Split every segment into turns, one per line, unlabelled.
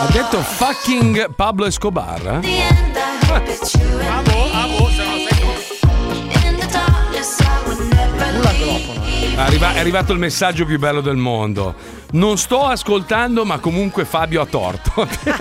Ha detto fucking Pablo Escobar? È arrivato il messaggio più bello del mondo. Non sto ascoltando, ma comunque Fabio ha torto.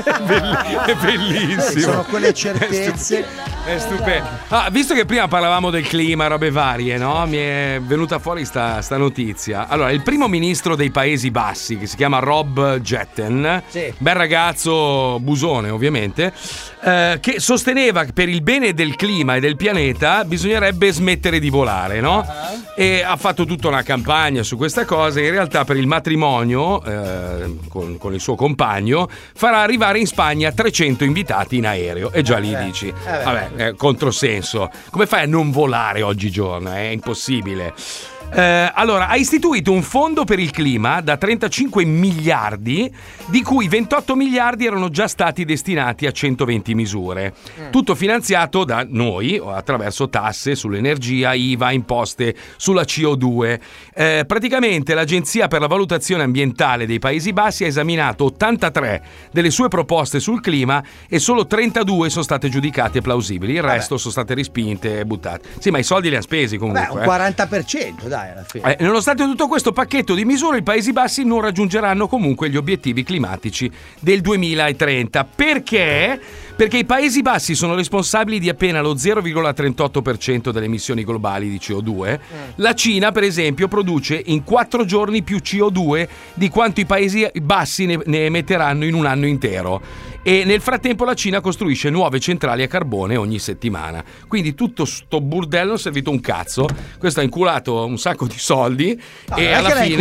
È bellissimo.
Sono quelle certezze.
È stupendo. Visto che prima parlavamo del clima, robe varie, no? Mi è venuta fuori sta notizia. Allora, il primo ministro dei Paesi Bassi, che si chiama Rob Jetten, sì, bel ragazzo, busone ovviamente, che sosteneva che per il bene del clima e del pianeta bisognerebbe smettere di volare, no? E ha fatto tutta una campagna su questa cosa. In realtà per il matrimonio con il suo compagno farà arrivare in Spagna 300 invitati in aereo. E già lì dici vabbè, controsenso, come fai a non volare oggigiorno? È impossibile. Allora, ha istituito un fondo per il clima da 35 miliardi, di cui 28 miliardi erano già stati destinati a 120 misure. Tutto finanziato da noi attraverso tasse sull'energia, IVA, imposte sulla CO2. Praticamente l'Agenzia per la valutazione ambientale dei Paesi Bassi ha esaminato 83 delle sue proposte sul clima e solo 32 sono state giudicate plausibili. Il resto sono state respinte e buttate. Sì, ma i soldi li ha spesi comunque.
Un 40%, dai. Alla fine.
Nonostante tutto questo pacchetto di misure, i Paesi Bassi non raggiungeranno comunque gli obiettivi climatici del 2030. Perché? Perché i Paesi Bassi sono responsabili di appena lo 0,38% delle emissioni globali di CO2. La Cina, per esempio, produce in 4 giorni più CO2 di quanto i Paesi Bassi ne emetteranno in un anno intero. E nel frattempo la Cina costruisce nuove centrali a carbone ogni settimana. Quindi tutto sto burdello è servito un cazzo. Questo ha inculato un sacco di soldi e alla fine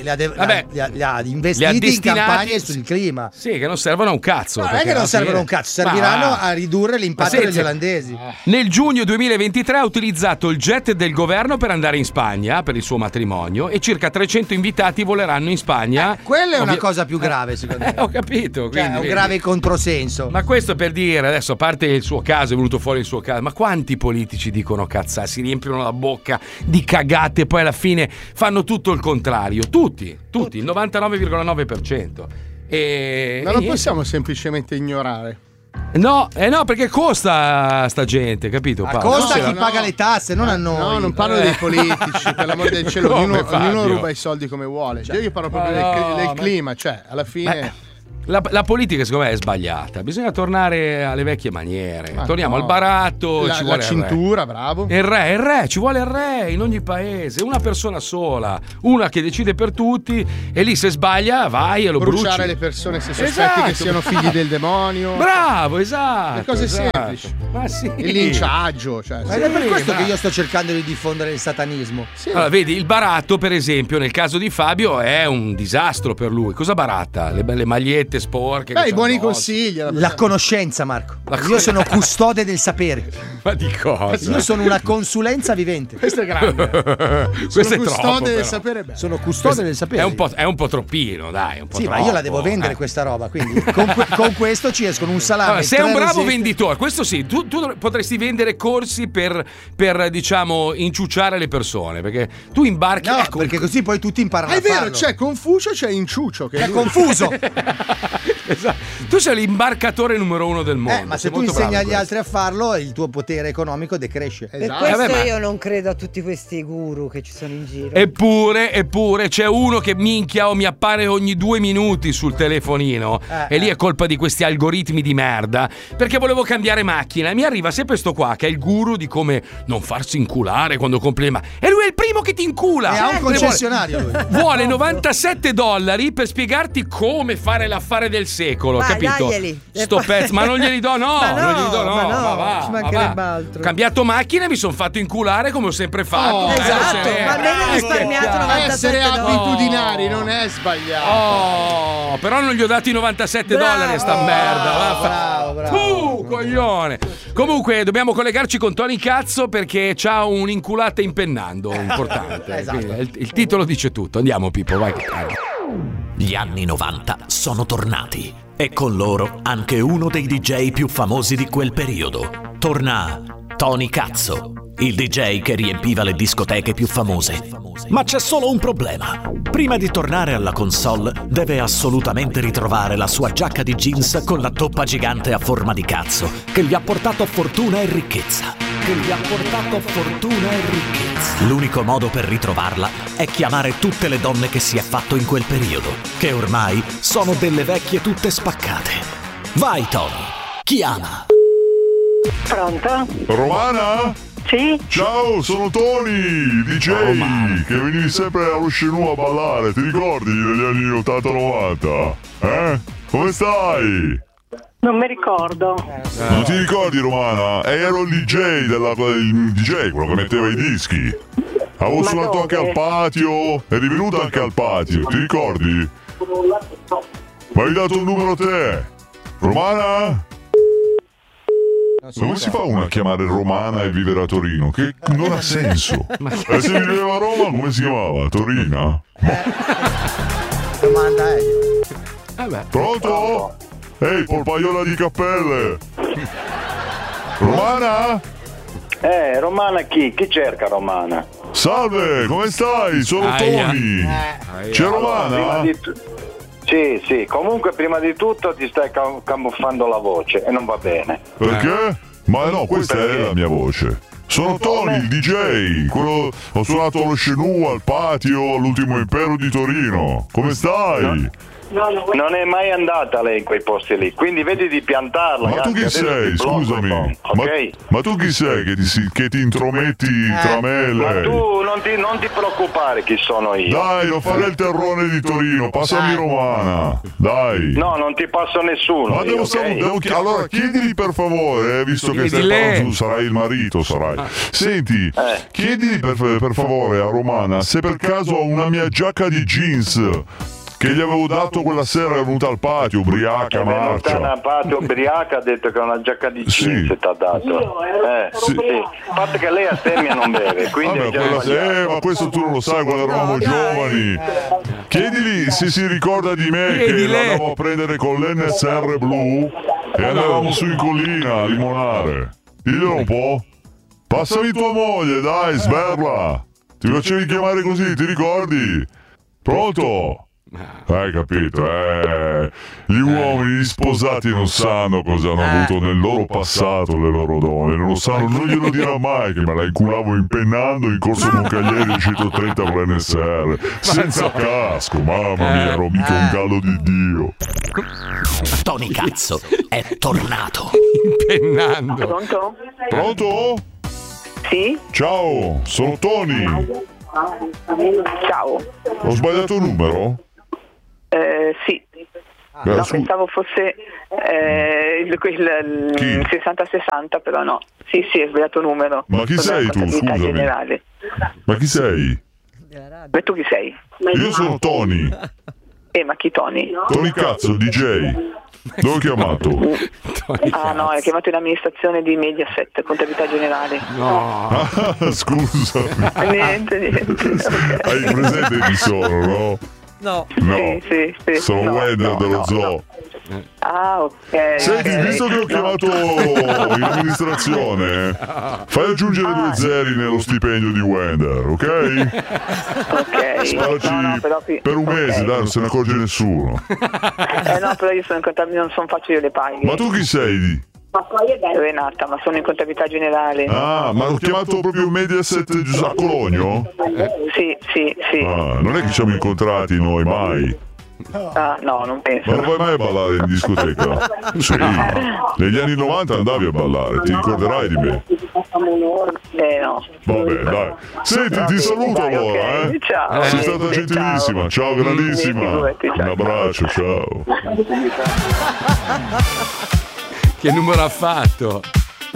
li ha investiti in campagne sul clima.
Sì, che non servono a un cazzo.
Non è che non servono a un cazzo, serviranno a ridurre l'impatto degli olandesi.
Nel giugno 2023 ha utilizzato il jet del governo per andare in Spagna per il suo matrimonio e circa 300 invitati voleranno in Spagna.
Quella è una cosa più grave, secondo me.
Ho capito.
Cioè, è un grave controsenso.
Ma questo per dire, adesso a parte il suo caso, è venuto fuori il suo caso, ma quanti politici dicono cazzate, si riempiono la bocca di cagate e poi alla fine fanno tutto il contrario? Tutti, il 99,9%.
Ma non possiamo semplicemente ignorare.
No, perché costa sta gente, capito?
Costa chi paga le tasse, non a noi.
No, non parlo dei politici, per l'amor del cielo, ognuno ruba i soldi come vuole. Io parlo proprio del clima, cioè alla fine...
La politica secondo me è sbagliata, bisogna tornare alle vecchie maniere. Torniamo al baratto, ci vuole
la cintura, bravo.
Il re, ci vuole il re in ogni paese, una persona sola, una che decide per tutti e lì se sbaglia vai e lo bruci.
Bruciare le persone se sospetti che siano figli del demonio.
Bravo, esatto.
Le cose semplici.
Ma sì.
Il linciaggio, cioè.
Ma è per questo che io sto cercando di diffondere il satanismo.
Sì. Allora, vedi, il baratto per esempio nel caso di Fabio è un disastro per lui. Cosa baratta? Le magliette sporche.
I buoni consigli.
La conoscenza, Marco. Io sono custode del sapere.
Ma di cosa?
Io sono una consulenza vivente.
Questo è grande.
Questo è troppo.
Custode del sapere.
Sono custode del sapere.
È un po' troppino, dai. Un po'
sì,
troppo.
Ma io la devo vendere questa roba. Quindi con questo ci escono un salame.
Allora, sei un bravo venditore. Questo sì. Tu potresti vendere corsi per diciamo inciuciare le persone. Perché tu imbarchi.
No, perché così poi tutti imparano a farlo.
È vero, c'è Confucio, c'è Inciucio. Che
è confuso.
Esatto. Tu sei l'imbarcatore numero 1 del mondo.
Ma se tu insegni agli altri a farlo, il tuo potere economico decresce.
Esatto. Per questo io non credo a tutti questi guru che ci sono in giro.
Eppure c'è uno che minchia o mi appare ogni 2 minuti sul telefonino e lì è colpa di questi algoritmi di merda, perché volevo cambiare macchina e mi arriva sempre sto qua che è il guru di come non farsi inculare quando compri le macchine. E lui è il primo che ti incula.
E ha un concessionario lui.
Vuole $97 per spiegarti come fare l'affare del secolo.
Vai,
capito?
Daglieli.
Sto pezzo, ma non glieli do, non glieli do, no. Ma va,
ci mancherebbe altro.
Cambiato macchina e mi sono fatto inculare come ho sempre fatto.
Esatto, ma almeno hai risparmiato $97.
Essere abitudinari non è sbagliato.
Però non gli ho dati $97 a sta merda.
Bravo.
Coglione. Comunque dobbiamo collegarci con Tony Cazzo perché c'ha un'inculata impennando importante.
Esatto.
Il titolo dice tutto. Andiamo Pippo, vai.
Gli anni 90 sono tornati e con loro anche uno dei DJ più famosi di quel periodo. Torna Tony Cazzo, il DJ che riempiva le discoteche più famose. Ma c'è solo un problema. Prima di tornare alla console, deve assolutamente ritrovare la sua giacca di jeans con la toppa gigante a forma di cazzo, che gli ha portato fortuna e ricchezza. L'unico modo per ritrovarla è chiamare tutte le donne che si è fatto in quel periodo, che ormai sono delle vecchie tutte spaccate. Vai Tony, chiama!
Pronto?
Romana?
Sì?
Ciao, sono Tony, DJ, che venivi sempre allo Scenù a ballare, ti ricordi degli anni 80-90? Come stai?
Non mi ricordo.
Non ti ricordi, Romana? Ero il DJ, il DJ, quello che metteva i dischi. Avevo suonato anche al patio, eri venuto anche al patio, ti ricordi? Mi hai dato un numero te, Romana? Come si fa uno a chiamare Romana e vivere a Torino? Che non ha senso. E se viveva a Roma, come si chiamava? Torina?
Domanda
Pronto? Ehi, polpaiola di cappelle! Romana?
Romana chi? Chi cerca Romana?
Salve, come stai? Sono Tony. C'è Romana?
Sì, comunque prima di tutto ti stai camuffando la voce e non va bene.
Perché? Ma no, questa è la mia voce. Sono Tony, il DJ. Ho suonato allo Scenù, al patio, all'Ultimo Impero di Torino. Come stai?
Non è mai andata lei in quei posti lì, quindi vedi di piantarla.
Ma tu chi sei? Scusami.
Okay?
Ma tu chi sei che ti intrometti tra me e lei?
Ma tu non ti preoccupare chi sono io.
Dai, non fare il terrone di Torino, passami Romana. Dai.
No, non ti passo nessuno.
Ma allora chiedili per favore, visto che stai parlando, sarai il marito, sarai. Senti, chiedili per favore a Romana se per caso ho una mia giacca di jeans che gli avevo dato quella sera, è venuta al patio, ubriaca, marcia.
Al patio, ubriaca, ha detto che è una giacca di jeans ti ha dato. Sì. A parte che lei a stemmia non beve, quindi
ma questo tu non lo sai, quando eravamo giovani. Chiedili se si ricorda di me che andavamo a prendere con l'NSR blu e andavamo su in collina a limonare. Diglielo un po'. Passami tua moglie, dai, sberla. Ti facevi chiamare così, ti ricordi? Pronto? Hai capito, Gli uomini sposati non sanno cosa hanno avuto nel loro passato le loro donne, non lo sanno, non glielo dirà mai che me la inculavo impennando in corso Moncaglieri 130 per NSR, senza casco, mamma mia, ero mica un gallo di Dio.
Tony Cazzo è tornato.
Impennando.
Pronto?
Pronto?
Sì?
Ciao, sono Tony.
Ciao.
Ho sbagliato il numero?
Sì. No, pensavo fosse il 60-60, però no. Sì, è sbagliato il numero.
Ma chi sei tu, scusami?
Generale.
Ma chi sei?
Ma tu chi sei?
Io sono Tony.
Ma chi Tony?
Tony Cazzo, DJ. Dove ho chiamato?
No, hai chiamato in amministrazione di Mediaset, contabilità generale.
No.
Scusa.
Niente.
Hai presente chi sono, no?
No.
Sì.
Sono Wender dello zoo.
Ok.
Senti, visto che ho chiamato in amministrazione, fai aggiungere 2 zeri nello stipendio di Wender, ok?
Ok.
Sparaci per un mese, dai, non se ne accorge nessuno.
No, però io sono in contabilità, non faccio io le paghe.
Ma tu chi sei?
Renata, ma sono in contabilità generale.
Ma ho chiamato proprio Mediaset a Cologno?
Sì.
Non è che ci siamo incontrati noi mai.
No, non penso.
Ma non vai mai a ballare in discoteca? Sì, negli anni 90 andavi a ballare, ti ricorderai di me.
No.
Vabbè, dai. Senti, ti saluto allora,
Ciao.
Sei stata gentilissima, ciao, grandissima. Un abbraccio, ciao.
Che numero ha fatto?